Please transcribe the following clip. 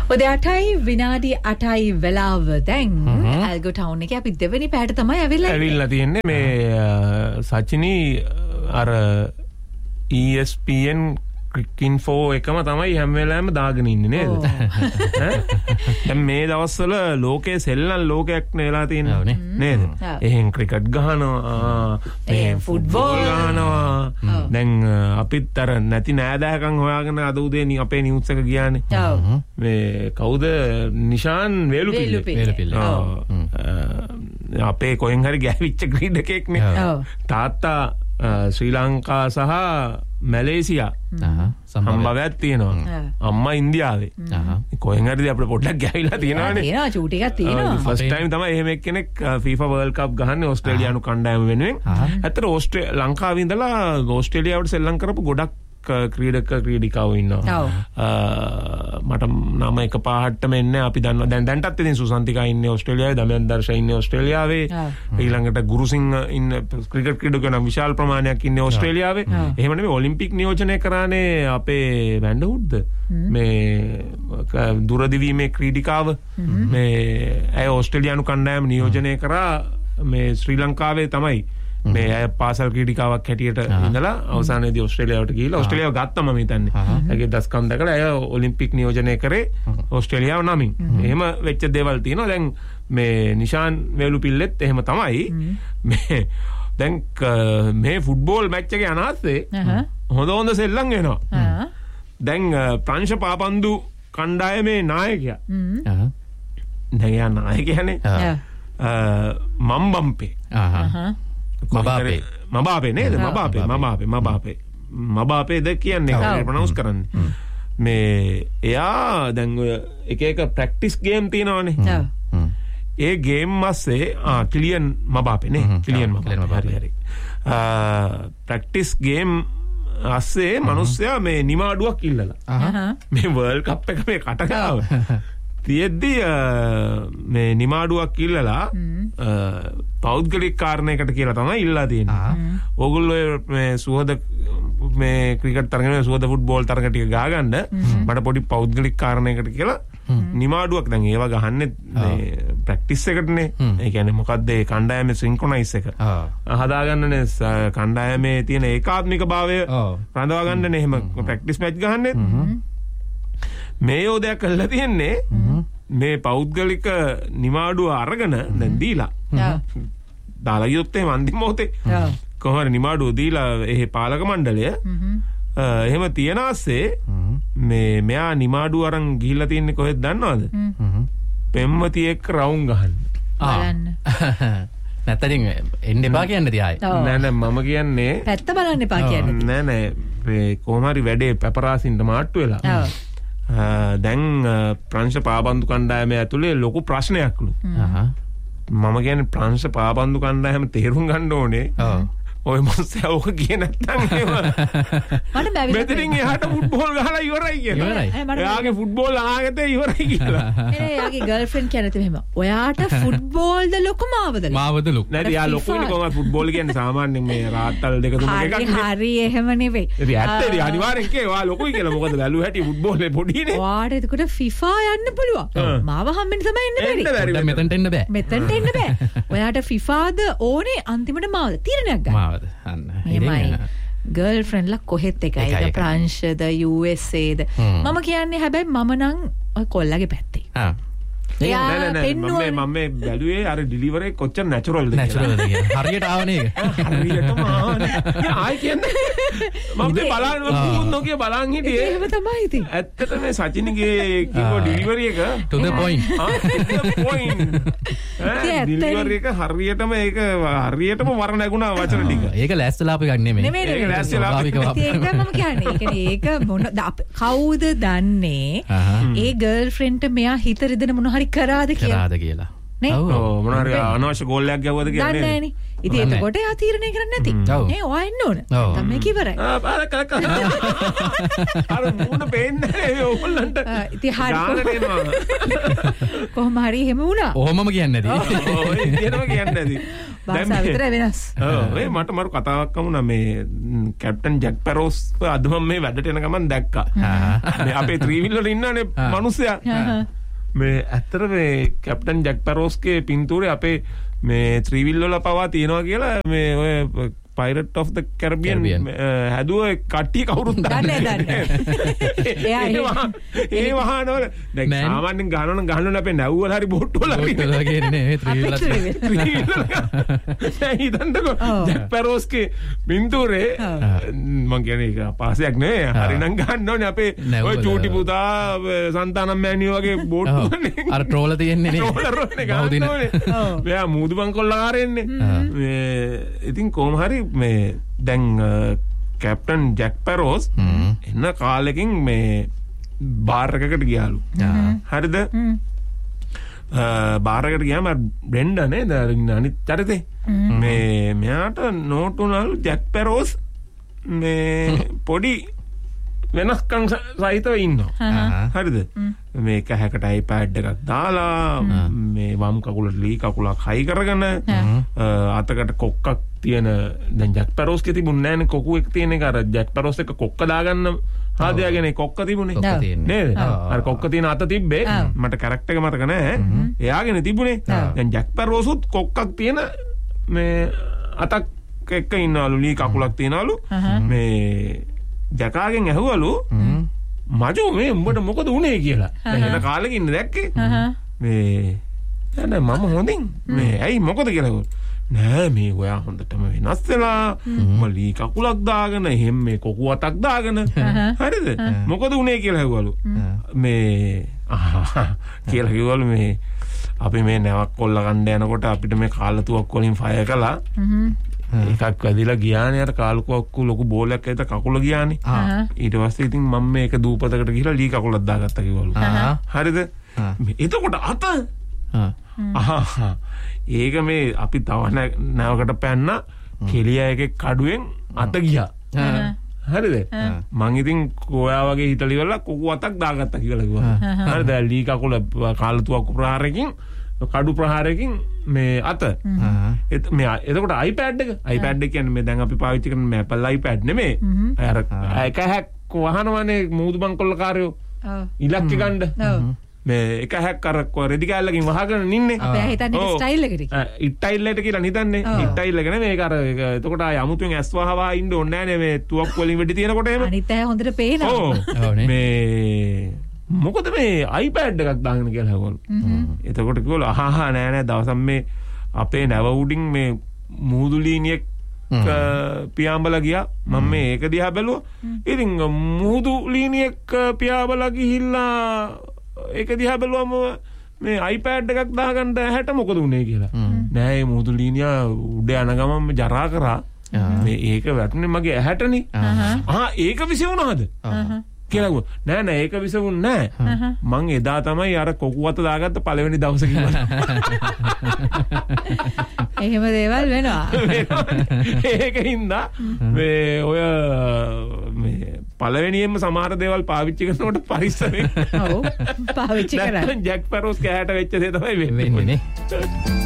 ඔද 8යි විනාඩි 8යි වෙලාව දැන් ඇල්ගෝ ටවුන් එකේ අපි දෙවෙනි පැයට තමයි ඇවිල්ලා තියෙන්නේ මේ සචිනි අර ESPN Cricinfo එකම තමයි හැම වෙලාවෙම දාගෙන ඉන්නේ නේද? දැන් මේ දවස්වල ලෝකයේ සෙල්ලම් ලෝකයක් නෙලා තියෙනවා නේද? එහෙන් ක්‍රිකට් ගහනවා, එහෙන් ෆුට්බෝල් ගහනවා. දැන් අපිත් අර නැති නෑදෑකම් හොයාගෙන අද උදේ අපේ නිවුස් එක ගියානේ. මේ කවුද නිෂාන් වේලුපිල්ල. අපේ කොහෙන් හරි ගෑවිච්ච ක්‍රීඩකෙක් නේ. තාත්තා ශ්‍රී ලංකා සහ මැලේසියා සම්භවයක් තියෙනවා. අම්මා ඉන්දියාවේ. කොහෙන් හරිද අපිට පොඩ්ඩක් ගෑවිලා තියෙනවානේ. තියෙනවා චූටි එකක් තියෙනවා. ෆස්ට් ටයිම් තමයි එහෙම එක්කෙනෙක් FIFA World Cup ගහන්නේ ඕස්ට්‍රේලියානු කණ්ඩායම වෙනුවෙන්. ඇත්තට ලංකාවේ ඉඳලා ඕස්ට්‍රේලියාවට සෙල්ලම් කරපු ගොඩක් ක්‍රීඩිකාවෝ ඉන්නවා. මට නම එක පාහට්ටම එන්නේ අපි දන්නවා. දැන්ටත් ඉතින් සුසන්තිකා ඉන්නේ ඕස්ට්‍රේලියාවේ, දමයන් දර්ශා ඉන්නේ ඕස්ට්‍රේලියාවේ. ඊළඟට ගුරුසිංහ ඉන්න ක්‍රිකට් ක්‍රීඩකයන් විශාල ප්‍රමාණයක් ඉන්නේ ඕස්ට්‍රේලියාවේ. එහෙම නෙමෙයි ඔලිම්පික් නියෝජනය කරානේ අපේ වැන්ඩහුඩ්ද මේ දුරදිවීමේ ක්‍රීඩිකාව. මේ ඇය ඕස්ට්‍රේලියානු කණ්ඩායම නියෝජනය කරා මේ ශ්‍රී ලංකාවේ තමයි. මේ අය පාසල් ක්‍රීඩිකාවක් හැටියට ඉඳලා අවසානයේදී ඕස්ට්‍රේලියාවට ගිහිල්ලා ඕස්ට්‍රේලියාව ගත්තා මම හිතන්නේ. ඒකේ දස්කම් දැකලා අය ඔලිම්පික් නියෝජනය කරේ ඕස්ට්‍රේලියාව නමින්. එහෙම වෙච්ච දේවල් තියෙනවා. දැන් මේ නිෂාන් වේලුපිල්ලෙත් එහෙම තමයි. මේ දැන් මේ ෆුට්බෝල් මැච් එකේ අනාස්සේ හොඳ සෙල්ලම් වෙනවා. දැන් ප්‍රංශ පාපන්දු කණ්ඩායමේ නායකයා. දැන් යා නායකයානේ. මම්බම්පේ. මබාපේ නේද? මබාපේද කියන්නේ ප්‍රොනවුන්ස් කරන්නේ. මේ එයා දැන් ඔය එක එක ප්‍රැක්ටිස් ගේම් තියෙනවානේ. ඒ ගේම් මස්සේ කිලියන් මබාපේ නේ. කිලියන් මබාපේ හරි. ප්‍රැක්ටිස් ගේම් අස්සේ මිනිස්සයා මේ නිමාඩුවක් ඉල්ලලා. මේ වර්ල්ඩ් කප් එක මේ කටකාව. තියෙද්දි මේ නිමාඩුවක් ඉල්ලලා පෞද්ගලික කාරණයකට කියලා තමයි ඉල්ලා තියෙන්නේ. ඕගොල්ලෝ මේ සුවද මේ ක්‍රිකට් තරගනේ සුවද ෆුට්බෝල් තරග ටික ගහගන්න මට පොඩි පෞද්ගලික කාරණයකට කියලා නිමාඩුවක්. දැන් ඒවා ගහන්නේ මේ ප්‍රැක්ටිස් එකටනේ. ඒ කියන්නේ මොකද්ද ඒ කණ්ඩායමේ සින්ක්‍රොනයිස් එක හදාගන්නනේ. කණ්ඩායමේ තියෙන ඒකාත්මික භාවය රඳවා ගන්නනේ. එහෙම ප්‍රැක්ටිස් මැච් ගහන්නේ. මේ යෝධයක් කළා තියෙන්නේ මේ පෞද්ගලික නිමාඩුව අරගෙන දැන් දීලා දාලා ගියොත් එහෙම අන්තිම මොහොතේ කොහොමද නිමාඩුව දීලා ඒ පාලක මණ්ඩලය එහෙම තියන ASCII මේ මෙයා නිමාඩුව අරන් ගිහිල්ලා තින්නේ කොහෙද දන්නවද? පෙම්වතිය එක්ක රවුම් ගහන්න. බලන්න. නැත්තරින් එන්න එපා කියන්නේ තියායි. නෑ මම කියන්නේ පැත්ත බලන්න එපා කියන්නේ. නෑ මේ කොහොම හරි වැඩේ පැපරාසින්ට මාට්ටු වෙලා. දැන් ප්‍රංශ පාබන්දු කණ්ඩායම ඇතුලේ ලොකු ප්‍රශ්නයක්ලු. මම කියන්නේ ප්‍රංශ පාබන්දු කණ්ඩායම තේරුම් ගන්න ඕනේ. ඔය මොස්සේ ඕක කිය නැත්තම් මට බැවිලා මෙතනින් එහාට ෆුට්බෝල් ගහලා ඉවරයි කියලා. එයාගේ ෆුට්බෝල් අනාගතේ ඉවරයි කියලා. එයාගේ ගර්ල්ෆ්‍රෙන්ඩ් කියන්නේ මෙහෙම. ඔයාට ෆුට්බෝල්ද ලොකු මාවද ලොකු? මාවද ලොකු. නැති යා ලොකුනේ කොහොමද ෆුට්බෝල් කියන්නේ සාමාන්‍යයෙන් මේ රාත්තල් දෙක තුන එකක් නේ. හරි එහෙම නෙවෙයි. ඉතින් ඇත්තටම අනිවාර්යෙන් කියේ ඔයා ලොකුයි කියලා. මොකද බැලුව හැටි ෆුට්බෝල් පොඩිනේ. ඔයාට එතකොට FIFA යන්න පුළුවන්. මාව හම්බෙන්න තමයි එන්න බැරි. මෙතනට එන්න බෑ. මෙතනට එන්න බෑ. ඔයාට FIFAද ඕනේ අන්තිමට මාවද තීරණයක් ගන්න. මාවද. එහෙමයි. ගර්ල්ෆ්‍රෙන්ඩ්ලා කොහෙත් එකයි. ප්‍රංශද USAද. මම කියන්නේ හැබැයි මම නම් ඔය කොල්ලගේ පැත්තේ. නෑ මම මේ බැලුවේ අර ඩිලිවරි කොච්චර නැචරල්ද කියලා. හරියට ආවනේ ඒක. හරියටම ආවනේ. ආයි කියන්නේ මම බලන්න පුන්නෝකේ බලන් හිටියේ. එහෙම තමයි ඉතින්. ඇත්තටම මේ සචින්ගේ කිව්ව ඩිලිවරි එක to the point. ඩිලිවරි එක හරියටම ඒක හරියටම වර නැගුණා වචන ටික. ඒක ලෑස්තිලා අප ගන්න නෙමෙයි. ඒක ලෑස්තිලා ඒක මම කියන්නේ. ඒ කියන්නේ ඒක මොන කවුද දන්නේ ඒ ගර්ල්ෆ්‍රෙන්ඩ්ට මෙයා හිත රිදෙන මොන හරි කරාද කියලා නේ. ඔව් මොනාරි අනවශ්‍ය ගෝල්යක් ගැවුවද කියලා දන්නේ නෑනේ. ඉතින් එතකොට එයා තීරණය කරන්නේ නැති. නේ ඔයා එන්න ඕන. තමයි කිවරයි. අර මුණ පේන්නේ නැහැ ඕගොල්ලන්ට. ඉතින් හරි කොහොම හරි එහෙම වුණා. ඔහොමම කියන්නේ නැති. ඔය ඉතින්ම කියන්නේ නැති. භාෂාව විතර වෙනස්. ඔය මට මරු කතාවක් වුණා මේ කැප්ටන් ජැක් පැරෝස් අද මම මේ වැඩට එන ගමන් දැක්කා. මේ අපේ ත්‍රිවිල් වල ඉන්නනේ මිනිස්සයා. මේ ඇත්තට මේ කැප්ටන් ජැක් පැරෝස්ගේ පින්තූරේ අපේ මේ ත්‍රිවිල් වල පවා තියෙනවා කියලා මේ ඔය Pirate of the Caribbean හැදුව කට්ටිය කවුරුත් දන්නේ නැහැ. ඒ වහනවල දැන් සාමාන්‍යයෙන් ගහනවනේ අපේ නැව්වල හරි බෝට්ටු වල වගේ නේ ත්‍රිවිල්. හිතන්නකෝ ජැක් පැරෝස්ගේ පින්තූරේ මං කියන්නේ ඒක පාසයක් නෙවෙයි. හරිනම් ගන්න ඕනේ අපේ ඔය චූටි පුතා සන්තානම් මෑණියෝ වගේ බෝට්ටුවනේ. අර ට්‍රෝල තියෙන්නේ නේ. ට්‍රෝලර් වලනේ ගන්න ඕනේ. මෙයා මූදු බංකොල්ලාරෙන්නේ. මේ ඉතින් කොහොම හරි මේ දැන් කැප්ටන් ජැක් පැරෝස් එන්න කාලෙකින් මේ බාර් එකකට ගියාලු. හරිද? බාර් එකට ගියාම බ්‍රෙන්ඩා නේද අනිත් චරිතේ මේ මෙයාට නෝටුනල් ජැක් පැරෝස් මේ පොඩි වෙනස්කම් සහිතව ඉන්නවා. හරිද? මේක හැකට iPad එකක් දාලා මේ වම් කකුලට ලී කකුලක් හයි කරගෙන අතකට කොක්කක් තියෙන දැන් ජැක් පැරෝස්ගේ තිබුණ නෑනේ කොකු එක තියෙන එක අර ජැක් පැරෝස් එක කොක්ක දාගන්න හදයාගෙන කොක්ක තිබුණේ නේද? අර කොක්ක තියෙන අත තිබ්බේ මට කැරක්ටර් එක මතක නෑ. එයාගෙන තිබුණේ. දැන් ජැක් පැරෝසුත් කොක්කක් තියෙන මේ අතක් එක්ක ඉන්නවලු ලී කකුලක් තියනවලු. මේ ජකාගෙන් ඇහුවලු මචෝ මේ උඹට මොකද උනේ කියලා. දැන් එන කාලෙක ඉන්න දැක්කේ. මේ නෑ මම හොඳින් මේ ඇයි මොකද කියලා. නෑ මේ ඔයා හොඳටම වෙනස් වෙලා මලී කකුලක් දාගෙන එහෙම මේ කොකු අතක් දාගෙන හරිද මොකද උනේ කියලා ඇහුවලු. මේ කියලා කිව්වලු මේ අපි මේ නැවක් කොල්ල ගන්න යනකොට අපිට මේ කාලතුවක් වලින් ෆයර් කළා. එකක් වැදිලා ගියානේ අර කාලකුවක්කු ලොකු බෝලයක් ඇවිත් කකුල ගියානේ. ඊට පස්සේ ඉතින් මම මේක දූපතකට ගිහලා ලී කකුලක් දාගත්තා කිව්වලු. හරිද? එතකොට අත ඒක මේ අපි තව නැවකට පැන්න කෙලිය එකේ කඩුවෙන් අත ගියා. හරිද? මං ඉතින් කොයා වගේ හිතලිවල කොකු අතක් දාගත්තා කියලා කිව්වා. හරිද? ලී කකුල කාලතුවක් ප්‍රහාරයකින් කඩු ප්‍රහාරයකින් මේ අත මේ එතකොට iPad එක කියන්නේ මේ දැන් අපි පාවිච්චි කරන මේ Apple iPad නෙමෙයි. අර එක හැක් වහනවනේ මූදු බංකොල්ල කාර්යෝ ඉලක්ක ගන්න. මේ එක හැක් අර රෙදි කැල්ලකින් වහගෙන ඉන්නේ. අපි හිතන්නේ ස්ටයිල් එකට. ස්ටයිල් එකට කියලා හිතන්නේ. ස්ටයිල් එක නෙමෙයි ඒක අර එතකොට ආය අමුතුවෙන් ඇස් වහවා ඉන්න ඕනේ නෑනේ මේ තුවක් වලින් වෙඩි තියනකොට එහෙම. අනිත් අය හොඳට පේනවා. මේ මොකද මේ iPad එකක් දාගෙන කියලා හවලු. එතකොට කිව්වලු නෑ දවසක් මේ අපේ නැව උඩින් මේ මූදු ලීනියක් පියාඹලා ගියා. මම මේ ඒක දිහා බැලුවා. ඉතින් මූදු ලීනියක් පියාඹලා ගිහිල්ලා ඒක දිහා බැලුවම මේ iPad එකක් දාගන්න ඇහැට මොකද උනේ කියලා. නෑ මේ මූදු ලීනිය උඩ යන ගමන් ජරා කරා. මේ ඒක වැටුනේ මගේ ඇහැටනේ. ඒක විසවුණාද? කියලා නෑ ඒක විසවුන්නේ නෑ. මං එදා තමයි අර කොකු අත දාගත්ත පළවෙනි දවසේ කිව්වා. එහෙම දේවල් වෙනවා. ඒකින්ද මේ ඔය මේ පළවෙනියෙන්ම සමහර දේවල් පාවිච්චි කරනකොට පරිස්සමෙන්. ඔව් පාවිච්චි කරා. ජැක් පැරෝස් කෑට වෙච්ච දේ තමයි වෙන්නේ නේ.